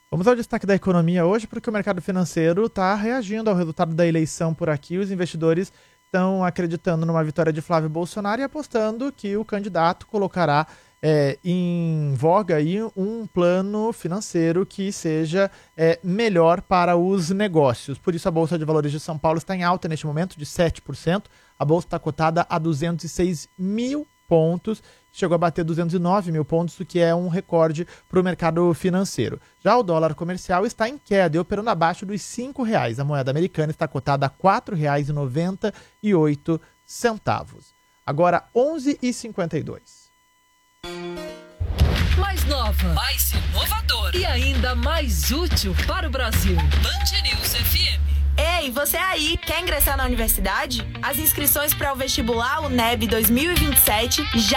Vamos ao destaque da economia hoje, porque o mercado financeiro está reagindo ao resultado da eleição por aqui. Os investidores estão acreditando numa vitória de Flávio Bolsonaro e apostando que o candidato colocará em voga aí um plano financeiro que seja melhor para os negócios. Por isso a Bolsa de Valores de São Paulo está em alta neste momento de 7%. A Bolsa está cotada a 206 mil pontos, chegou a bater 209 mil pontos, o que é um recorde para o mercado financeiro. Já o dólar comercial está em queda e operando abaixo dos R$5. A moeda americana está cotada a R$4,98. Agora 11h52. Mais nova, mais inovadora e ainda mais útil para o Brasil. Band News FM. Ei, você aí, quer ingressar na universidade? As inscrições para o vestibular UNEB 2027 já